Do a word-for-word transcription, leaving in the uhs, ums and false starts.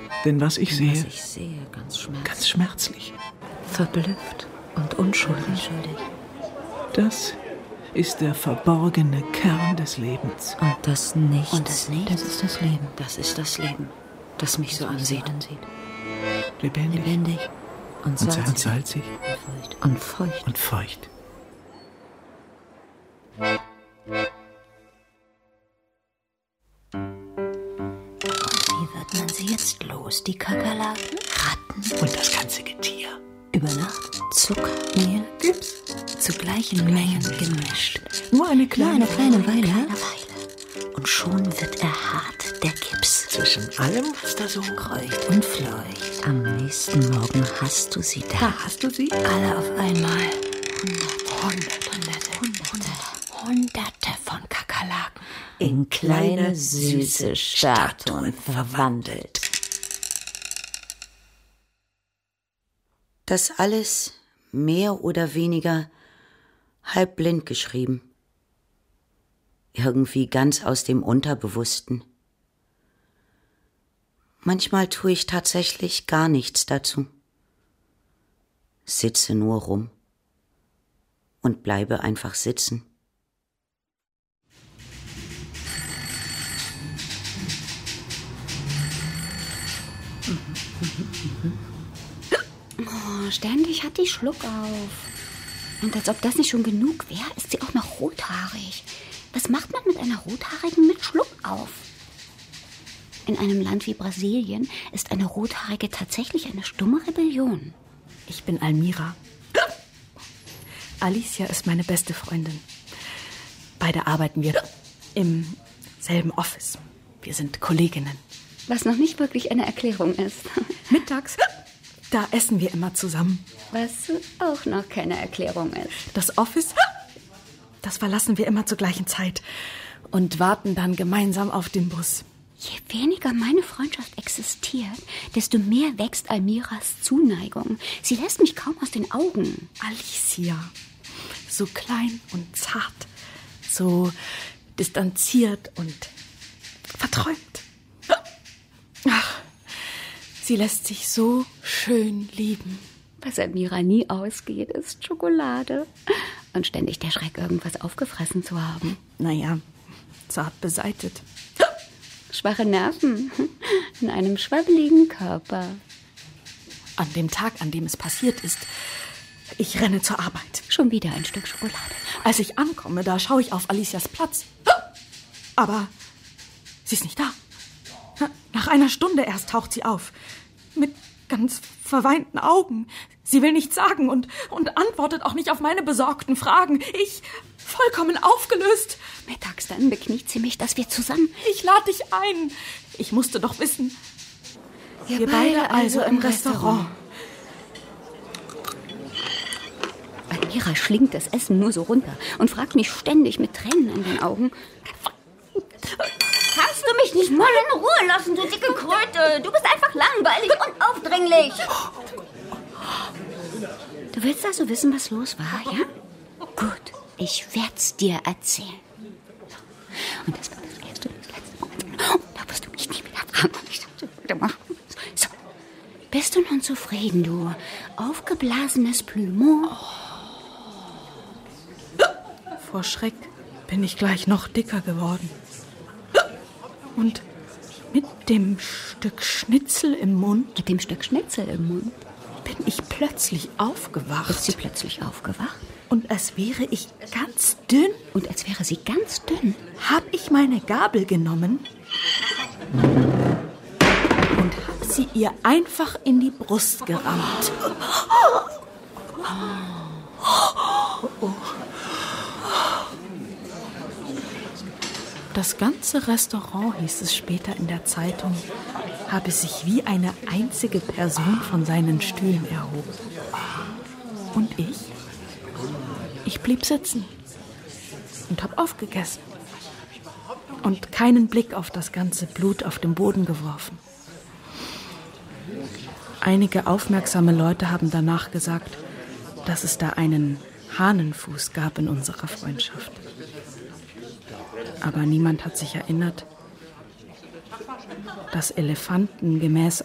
Denn was ich Denn sehe, was ich sehe, ganz schmerzlich. ganz schmerzlich. Verblüfft und unschuldig. Unschuldig. Das ist der verborgene Kern des Lebens. Und das Nichts. Und das Nichts? Das ist das Leben. Das ist das Leben, das mich so ansieht. Lebendig, Lebendig Und und salzig. salzig Und feucht. und feucht. Wie wird man sie jetzt los, die Kakerlaken? Ratten? Und das ganze Getier. Über Nacht? Zucker. Mehl? Gips. Zu gleichen Mengen gemischt. Nur eine Nur kleine, eine kleine Weile. Kleine Weile. Und schon wird er hart, der Gips. Zwischen allem, was da so Kreucht und fleucht. Am nächsten Morgen hast du sie da. Da hast du sie. Alle auf einmal. Hunderte. Hunderte, Hunderte, Hunderte von Kakerlaken. In kleine, süße Statuen verwandelt. Das alles mehr oder weniger halbblind geschrieben. Irgendwie ganz aus dem Unterbewussten. Manchmal tue ich tatsächlich gar nichts dazu. Sitze nur rum und bleibe einfach sitzen. Oh, ständig hat die Schluck auf. Und als ob das nicht schon genug wäre, ist sie auch noch rothaarig. Was macht man mit einer Rothaarigen mit Schluck auf? In einem Land wie Brasilien ist eine Rothaarige tatsächlich eine stumme Rebellion. Ich bin Almira. Alicia ist meine beste Freundin. Beide arbeiten wir im selben Office. Wir sind Kolleginnen. Was noch nicht wirklich eine Erklärung ist. Mittags, da essen wir immer zusammen. Was auch noch keine Erklärung ist. Das Office, das verlassen wir immer zur gleichen Zeit und warten dann gemeinsam auf den Bus. Je weniger meine Freundschaft existiert, desto mehr wächst Almiras Zuneigung. Sie lässt mich kaum aus den Augen. Alicia, so klein und zart, so distanziert und verträumt. Ach, sie lässt sich so schön lieben. Was Almira nie ausgeht, ist Schokolade. Und ständig der Schreck, irgendwas aufgefressen zu haben. Naja, zart beseitet. Schwache Nerven in einem schwabbeligen Körper. An dem Tag, an dem es passiert ist, ich renne zur Arbeit. Schon wieder ein Stück Schokolade. Als ich ankomme, da schaue ich auf Alicias Platz. Aber sie ist nicht da. Nach einer Stunde erst taucht sie auf. Mit ganz verweinten Augen. Sie will nichts sagen und, und antwortet auch nicht auf meine besorgten Fragen. Ich, vollkommen aufgelöst. Mittags dann bekniet sie mich, dass wir zusammen... Ich lade dich ein. Ich musste doch wissen. Wir, wir beide, beide also im Restaurant. Restaurant. Almira schlingt das Essen nur so runter und fragt mich ständig mit Tränen in den Augen. Kannst du mich nicht mal in Ruhe lassen, du dicke Kröte? Du bist einfach langweilig und aufdringlich. Du willst also wissen, was los war, ja? Gut, ich werd's dir erzählen. Und das war das erste und das letzte Mal. Und da wirst du mich nie wieder fragen, was ich das machen. So, bist du nun zufrieden, du aufgeblasenes Plümo? Vor Schreck bin ich gleich noch dicker geworden. Und mit dem Stück Schnitzel im Mund... Mit dem Stück Schnitzel im Mund? Bin ich plötzlich aufgewacht. Ist sie plötzlich aufgewacht? Und als wäre ich ganz dünn. Und als wäre sie ganz dünn? Habe ich meine Gabel genommen und habe sie ihr einfach in die Brust gerammt. Oh, oh. Das ganze Restaurant, hieß es später in der Zeitung, habe sich wie eine einzige Person von seinen Stühlen erhoben. Und ich? Ich blieb sitzen und habe aufgegessen und keinen Blick auf das ganze Blut auf den Boden geworfen. Einige aufmerksame Leute haben danach gesagt, dass es da einen Hahnenfuß gab in unserer Freundschaft. Aber niemand hat sich erinnert, dass Elefanten gemäß